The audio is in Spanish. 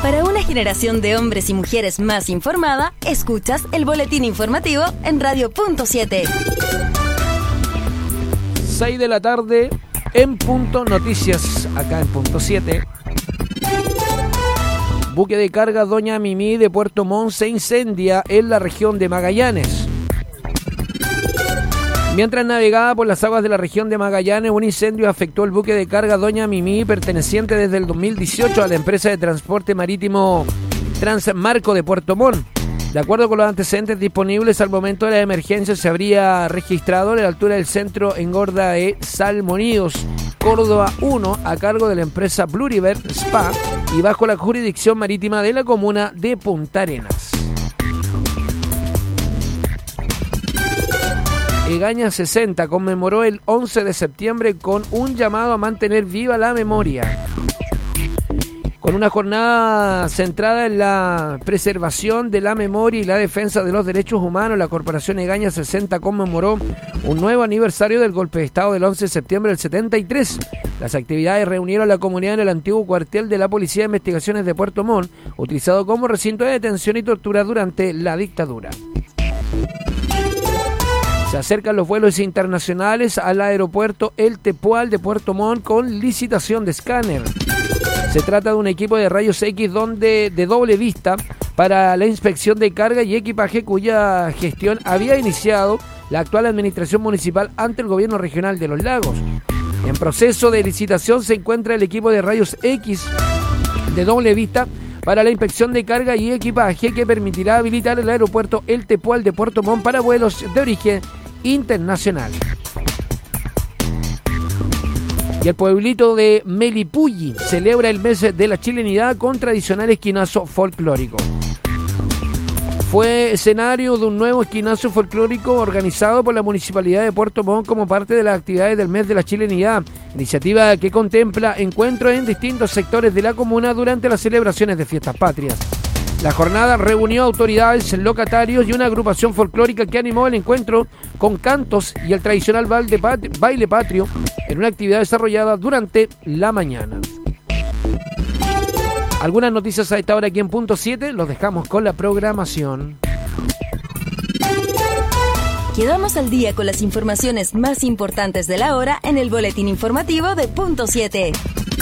Para una generación de hombres y mujeres más informada, escuchas el boletín informativo en Radio Punto 7. 6 de la tarde en punto, noticias acá en Punto 7. Buque de carga Doña Mimí de Puerto Montt se incendia en la región de Magallanes. Mientras navegaba por las aguas de la región de Magallanes, un incendio afectó el buque de carga Doña Mimí, perteneciente desde el 2018 a la empresa de transporte marítimo Transmarco de Puerto Montt. De acuerdo con los antecedentes disponibles, al momento de la emergencia se habría registrado a la altura del centro Engorda de Salmonidos, Córdoba 1, a cargo de la empresa Pluriver Spa y bajo la jurisdicción marítima de la comuna de Punta Arenas. Egaña 60 conmemoró el 11 de septiembre con un llamado a mantener viva la memoria. Con una jornada centrada en la preservación de la memoria y la defensa de los derechos humanos, la Corporación Egaña 60 conmemoró un nuevo aniversario del golpe de Estado del 11 de septiembre del 73. Las actividades reunieron a la comunidad en el antiguo cuartel de la Policía de Investigaciones de Puerto Montt, utilizado como recinto de detención y tortura durante la dictadura. Se acercan los vuelos internacionales al aeropuerto El Tepual de Puerto Montt con licitación de escáner. Se trata de un equipo de rayos X de doble vista para la inspección de carga y equipaje, cuya gestión había iniciado la actual administración municipal ante el gobierno regional de Los Lagos. En proceso de licitación se encuentra el equipo de rayos X de doble vista para la inspección de carga y equipaje, que permitirá habilitar el aeropuerto El Tepual de Puerto Montt para vuelos de origen internacional. Y el pueblito de Melipulli celebra el mes de la chilenidad con tradicional esquinazo folclórico. Fue escenario de un nuevo esquinazo folclórico organizado por la Municipalidad de Puerto Montt como parte de las actividades del mes de la chilenidad, iniciativa que contempla encuentros en distintos sectores de la comuna durante las celebraciones de fiestas patrias. La jornada reunió autoridades, locatarios y una agrupación folclórica que animó el encuentro con cantos y el tradicional baile patrio en una actividad desarrollada durante la mañana. Algunas noticias a esta hora aquí en Punto 7, los dejamos con la programación. Quedamos al día con las informaciones más importantes de la hora en el boletín informativo de Punto 7.